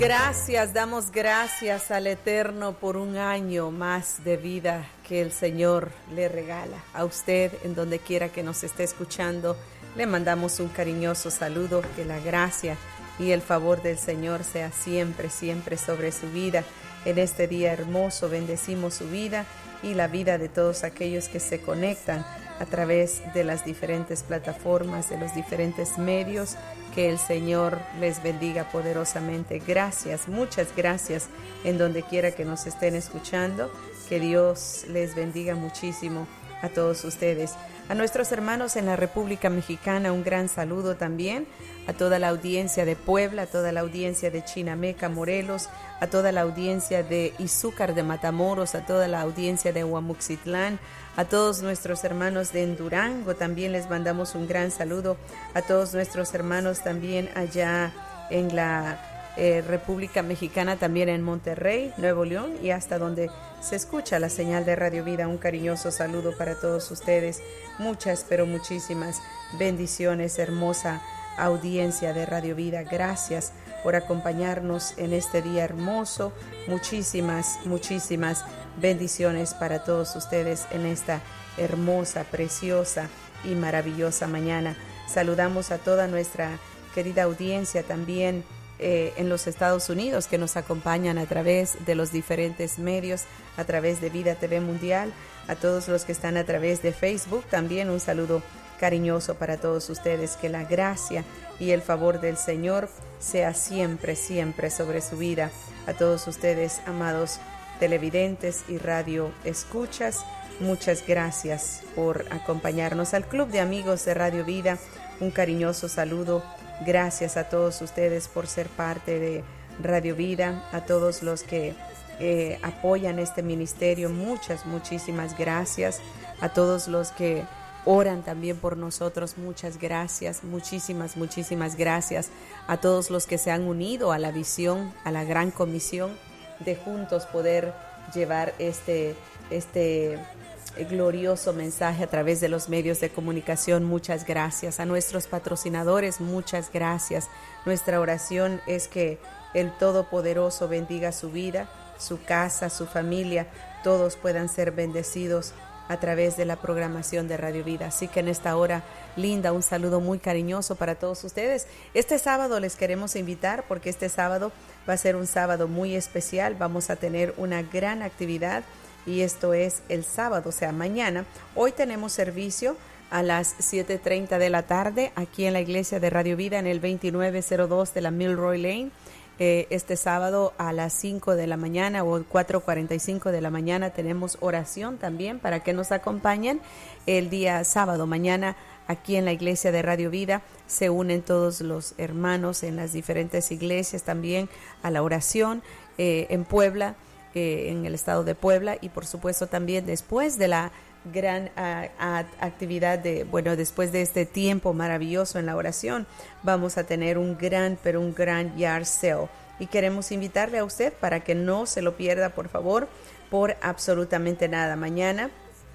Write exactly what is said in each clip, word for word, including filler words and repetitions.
Gracias, damos gracias al Eterno por un año más de vida que el Señor le regala. A usted, en donde quiera que nos esté escuchando, le mandamos un cariñoso saludo, que la gracia y el favor del Señor sea siempre, siempre sobre su vida. En este día hermoso bendecimos su vida y la vida de todos aquellos que se conectan a través de las diferentes plataformas, de los diferentes medios. Que el Señor les bendiga poderosamente. Gracias, muchas gracias en donde quiera que nos estén escuchando. Que Dios les bendiga muchísimo a todos ustedes. A nuestros hermanos en la República Mexicana, un gran saludo también. A toda la audiencia de Puebla, a toda la audiencia de Chinameca, Morelos, a toda la audiencia de Izúcar de Matamoros, a toda la audiencia de Huamuxitlán, a todos nuestros hermanos de Durango, también les mandamos un gran saludo. A todos nuestros hermanos también allá en la eh, República Mexicana, también en Monterrey, Nuevo León, y hasta donde se escucha la señal de Radio Vida. Un cariñoso saludo para todos ustedes. Muchas, pero muchísimas bendiciones, hermosa audiencia de Radio Vida. Gracias por acompañarnos en este día hermoso. Muchísimas, muchísimas bendiciones para todos ustedes en esta hermosa, preciosa y maravillosa mañana. Saludamos a toda nuestra querida audiencia también eh, en los Estados Unidos, que nos acompañan a través de los diferentes medios, a través de Vida T V Mundial, a todos los que están a través de Facebook. También un saludo cariñoso para todos ustedes. Que la gracia y el favor del Señor sea siempre, siempre sobre su vida. A todos ustedes, amados televidentes y radio escuchas, muchas gracias por acompañarnos. Al Club de Amigos de Radio Vida, un cariñoso saludo. Gracias a todos ustedes por ser parte de Radio Vida, a todos los que eh, apoyan este ministerio, muchas, muchísimas gracias. A todos los que oran también por nosotros, muchas gracias, muchísimas, muchísimas gracias. A todos los que se han unido a la visión, a la gran comisión de juntos poder llevar este, este glorioso mensaje a través de los medios de comunicación. Muchas gracias. A nuestros patrocinadores, muchas gracias. Nuestra oración es que el Todopoderoso bendiga su vida, su casa, su familia, todos puedan ser bendecidos a través de la programación de Radio Vida. Así que en esta hora linda, un saludo muy cariñoso para todos ustedes. Este sábado les queremos invitar, porque este sábado va a ser un sábado muy especial. Vamos a tener una gran actividad, y esto es el sábado, o sea, mañana. Hoy tenemos servicio a las siete treinta de la tarde aquí en la iglesia de Radio Vida en el veintinueve cero dos de la Milroy Lane. Eh, este sábado a las cinco de la mañana o cuatro cuarenta y cinco de la mañana tenemos oración también para que nos acompañen. El día sábado, mañana, aquí en la iglesia de Radio Vida se unen todos los hermanos en las diferentes iglesias también a la oración eh, en Puebla, eh, en el estado de Puebla, y por supuesto también después de la gran uh, uh, actividad de, bueno, después de este tiempo maravilloso en la oración, vamos a tener un gran, pero un gran yard sale, y queremos invitarle a usted para que no se lo pierda, por favor, por absolutamente nada. Mañana,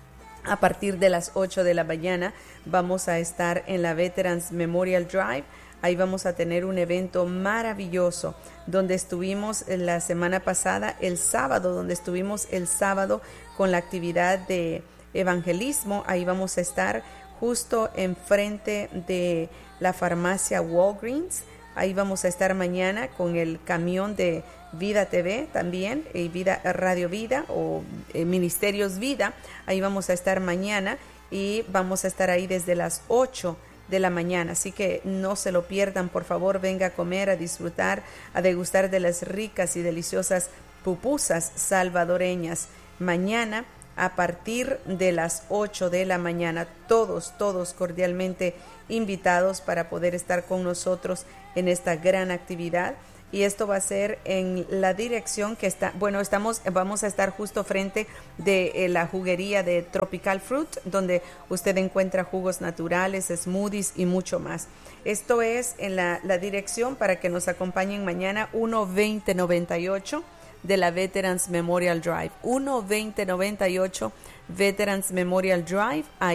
a partir de las ocho de la mañana, vamos a estar en la Veterans Memorial Drive. Ahí vamos a tener un evento maravilloso, donde estuvimos la semana pasada, el sábado, donde estuvimos el sábado con la actividad de evangelismo. Ahí vamos a estar justo enfrente de la farmacia Walgreens. Ahí vamos a estar mañana con el camión de Vida T V también, y Vida Radio Vida o eh, Ministerios Vida. Ahí vamos a estar mañana y vamos a estar ahí desde las ocho de la mañana. Así que no se lo pierdan, por favor. Venga a comer, a disfrutar, a degustar de las ricas y deliciosas pupusas salvadoreñas. Mañana, a partir de las ocho de la mañana, todos, todos cordialmente invitados para poder estar con nosotros en esta gran actividad. Y esto va a ser en la dirección que está, bueno, estamos, vamos a estar justo frente de eh, la juguería de Tropical Fruit, donde usted encuentra jugos naturales, smoothies y mucho más. Esto es en la, la dirección para que nos acompañen mañana, uno veinte noventa y ocho de la Veterans Memorial Drive, uno veinte noventa y ocho Veterans Memorial Drive. Ahí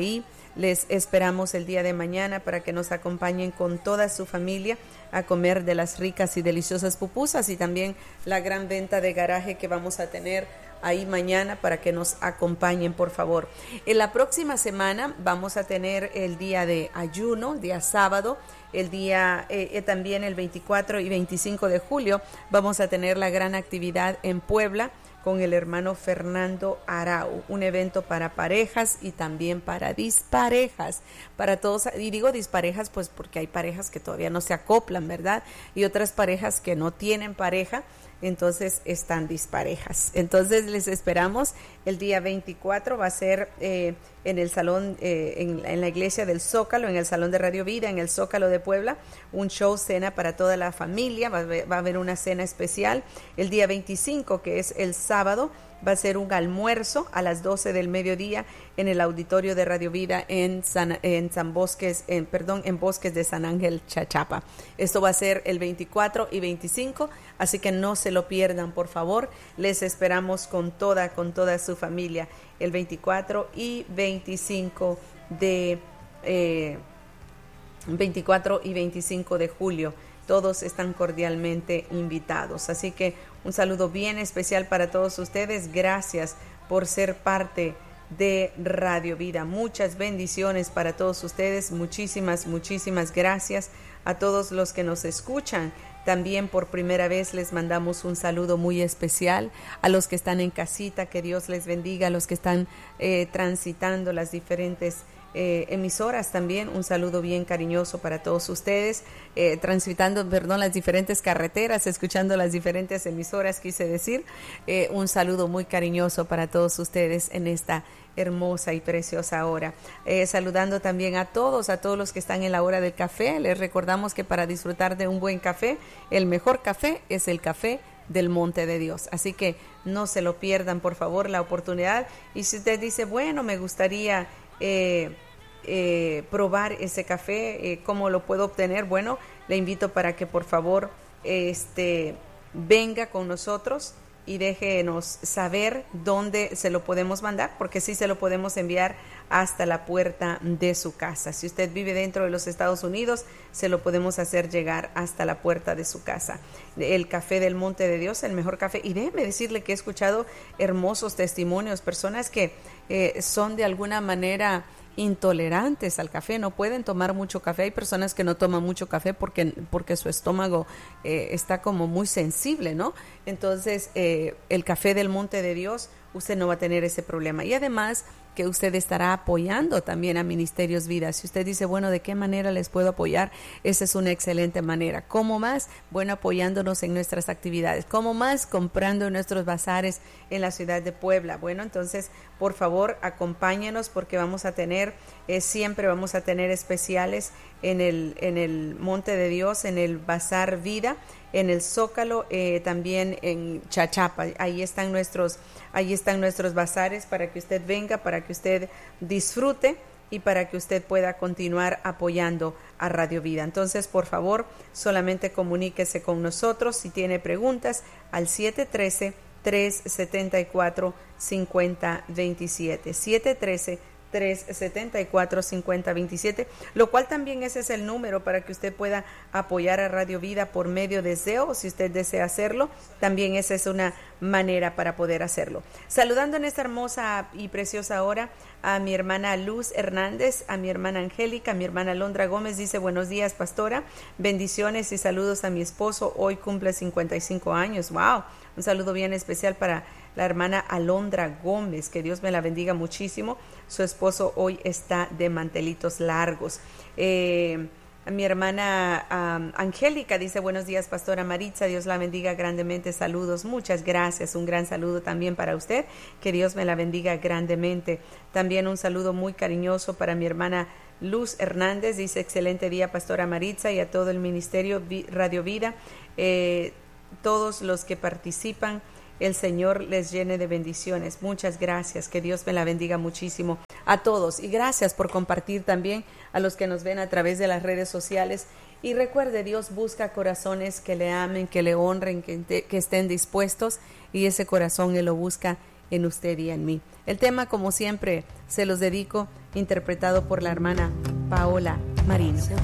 Les esperamos el día de mañana para que nos acompañen con toda su familia a comer de las ricas y deliciosas pupusas, y también la gran venta de garaje que vamos a tener ahí mañana para que nos acompañen, por favor. En la próxima semana vamos a tener el día de ayuno, día sábado, el día eh, también el veinticuatro y veinticinco de julio vamos a tener la gran actividad en Puebla con el hermano Fernando Arau, un evento para parejas y también para disparejas, para todos, y digo disparejas pues porque hay parejas que todavía no se acoplan, ¿verdad? Y otras parejas que no tienen pareja, entonces están disparejas. Entonces les esperamos el día veinticuatro, va a ser eh, en el salón, eh, en, en la iglesia del Zócalo, en el salón de Radio Vida, en el Zócalo de Puebla, un show, cena para toda la familia, va a haber, va a haber una cena especial. El día veinticinco, que es el sábado, va a ser un almuerzo a las doce del mediodía en el auditorio de Radio Vida en San, en San Bosques, en, perdón, en Bosques de San Ángel, Chachapa. Esto va a ser el veinticuatro y veinticinco, así que no se lo pierdan, por favor. Les esperamos con toda, con toda su familia, el veinticuatro y veinticinco de eh, veinticuatro y veinticinco de julio. Todos están cordialmente invitados. Así que un saludo bien especial para todos ustedes. Gracias por ser parte de Radio Vida. Muchas bendiciones para todos ustedes. Muchísimas, muchísimas gracias a todos los que nos escuchan. También por primera vez les mandamos un saludo muy especial a los que están en casita. Que Dios les bendiga. A los que están eh, transitando las diferentes Eh, emisoras también, un saludo bien cariñoso para todos ustedes, eh, transitando, perdón, las diferentes carreteras, escuchando las diferentes emisoras, quise decir, eh, un saludo muy cariñoso para todos ustedes en esta hermosa y preciosa hora. Eh, saludando también a todos, a todos los que están en la hora del café. Les recordamos que para disfrutar de un buen café, el mejor café es el café del Monte de Dios. Así que no se lo pierdan, por favor, la oportunidad. Y si usted dice, bueno, me gustaría Eh, eh, probar ese café, eh, ¿cómo lo puedo obtener? Bueno, le invito para que por favor este, venga con nosotros y déjenos saber dónde se lo podemos mandar, porque sí se lo podemos enviar hasta la puerta de su casa. Si usted vive dentro de los Estados Unidos, se lo podemos hacer llegar hasta la puerta de su casa. El café del Monte de Dios, el mejor café. Y déjeme decirle que he escuchado hermosos testimonios, personas que eh, son de alguna manera intolerantes al café, no pueden tomar mucho café. Hay personas que no toman mucho café porque, porque su estómago eh, está como muy sensible, ¿no? Entonces, eh, el café del Monte de Dios, usted no va a tener ese problema. Y además que usted estará apoyando también a Ministerios Vida. Si usted dice, bueno, ¿de qué manera les puedo apoyar? Esa es una excelente manera. ¿Cómo más? Bueno, apoyándonos en nuestras actividades. ¿Cómo más? Comprando en nuestros bazares en la ciudad de Puebla. Bueno, entonces, por favor, acompáñenos porque vamos a tener, eh, siempre vamos a tener especiales en el, en el Monte de Dios, en el Bazar Vida, en el Zócalo, eh, también en Chachapa. Ahí están nuestros, ahí están nuestros bazares para que usted venga, para que usted disfrute y para que usted pueda continuar apoyando a Radio Vida. Entonces, por favor, solamente comuníquese con nosotros si tiene preguntas al siete uno tres, tres siete cuatro, cinco cero dos siete, siete uno tres, tres siete cuatro, cinco cero dos siete, lo cual también ese es el número para que usted pueda apoyar a Radio Vida por medio de S E O. Si usted desea hacerlo, también esa es una manera para poder hacerlo. Saludando en esta hermosa y preciosa hora a mi hermana Luz Hernández, a mi hermana Angélica, a mi hermana Alondra Gómez. Dice, buenos días, pastora, bendiciones y saludos a mi esposo, hoy cumple cincuenta y cinco años. Wow, un saludo bien especial para la hermana Alondra Gómez, que Dios me la bendiga muchísimo. Su esposo hoy está de mantelitos largos. Eh, mi hermana um, Angélica dice, buenos días, pastora Maritza, Dios la bendiga grandemente, saludos, muchas gracias, un gran saludo también para usted, que Dios me la bendiga grandemente. También un saludo muy cariñoso para mi hermana Luz Hernández, dice, excelente día, pastora Maritza, y a todo el ministerio Radio Vida, eh, todos los que participan, el Señor les llene de bendiciones. Muchas gracias, que Dios me la bendiga muchísimo a todos. Y gracias por compartir también a los que nos ven a través de las redes sociales. Y recuerde, Dios busca corazones que le amen, que le honren, que, te, que estén dispuestos. Y ese corazón Él lo busca en usted y en mí. El tema, como siempre, se los dedico interpretado por la hermana Paola Marino.